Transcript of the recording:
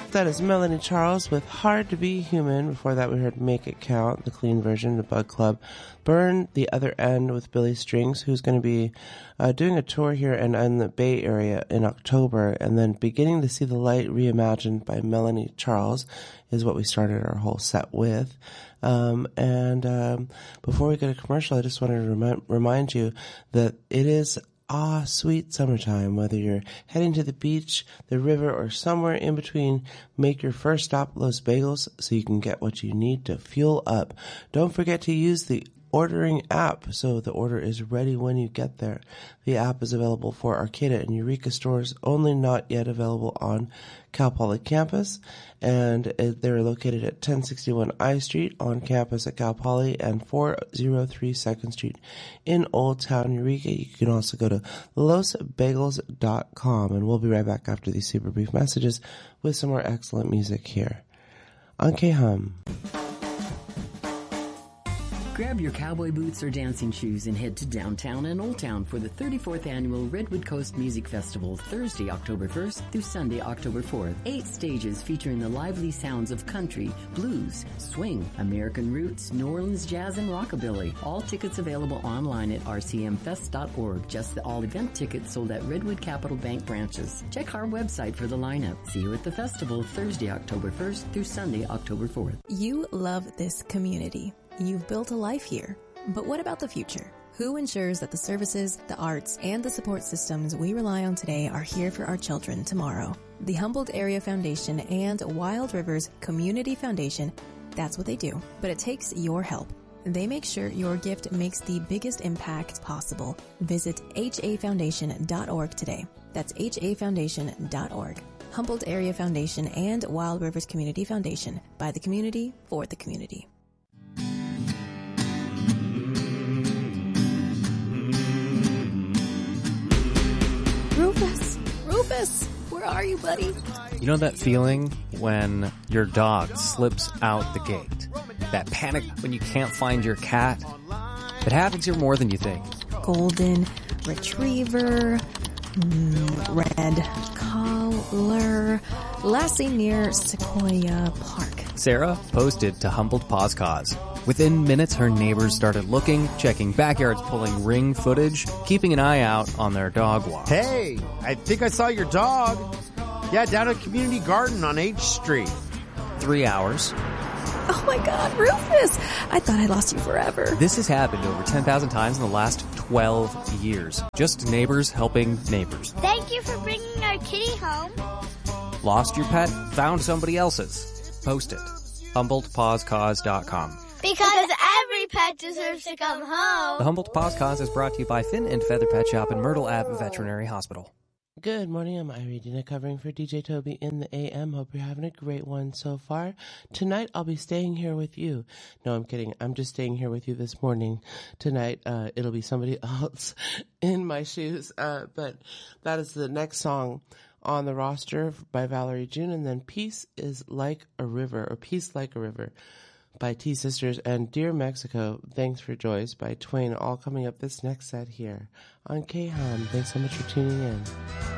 That is Melanie Charles with Hard to Be Human. Before that, we heard Make It Count, the clean version, the Bug Club. Burn the Other End with Billy Strings, who's going to be doing a tour here in the Bay Area in October. And then Beginning to See the Light, reimagined by Melanie Charles, is what we started our whole set with. Before we go to commercial, I just wanted to remind you that it is sweet summertime. Whether you're heading to the beach, the river, or somewhere in between, make your first stop at Los Bagels so you can get what you need to fuel up. Don't forget to use the ordering app so the order is ready when you get there. The app is available for Arcata and Eureka stores, only not yet available on Cal Poly campus, and they're located at 1061 I Street on campus at Cal Poly and 403 2nd Street in Old Town Eureka. You can also go to losbagels.com, and we'll be right back after these super brief messages with some more excellent music here on K-Hum. Grab your cowboy boots or dancing shoes and head to downtown and Old Town for the 34th Annual Redwood Coast Music Festival, Thursday, October 1st through Sunday, October 4th. 8 stages featuring the lively sounds of country, blues, swing, American roots, New Orleans jazz, and rockabilly. All tickets available online at rcmfest.org. Just the all-event tickets sold at Redwood Capital Bank branches. Check our website for the lineup. See you at the festival, Thursday, October 1st through Sunday, October 4th. You love this community. You've built a life here. But what about the future? Who ensures that the services, the arts, and the support systems we rely on today are here for our children tomorrow? The Humboldt Area Foundation and Wild Rivers Community Foundation, that's what they do. But it takes your help. They make sure your gift makes the biggest impact possible. Visit hafoundation.org today. That's hafoundation.org. Humboldt Area Foundation and Wild Rivers Community Foundation. By the community, for the community. Rufus, where are you, buddy? You know that feeling when your dog slips out the gate? That panic when you can't find your cat? It happens here more than you think. Golden Retriever, Red Collar, Lassie near Sequoia Park. Sarah posted to Humboldt Paws Cause. Within minutes, her neighbors started looking, checking backyards, pulling Ring footage, keeping an eye out on their dog walks. Hey, I think I saw your dog. Yeah, down at Community Garden on H Street. 3 hours. Oh my God, Rufus! I thought I lost you forever. This has happened over 10,000 times in the last 12 years. Just neighbors helping neighbors. Thank you for bringing our kitty home. Lost your pet? Found somebody else's. Post it. HumboldtPawsCause.com. Because every pet deserves to come home. The Humboldt Paws Cause is brought to you by Fin and Feather Pet Shop and Myrtle Ave Veterinary Hospital. Good morning, I'm Iridina covering for DJ Toby in the AM. Hope you're having a great one so far. Tonight I'll be staying here with you. No, I'm kidding. I'm just staying here with you this morning. Tonight it'll be somebody else in my shoes. But that is the next song on the roster by Valerie June. And then Peace is Like a River, or Peace Like a River by T Sisters, and Dear Mexico, Thanks for Joyce by Twain, all coming up this next set here on K-Hum. Thanks so much for tuning in.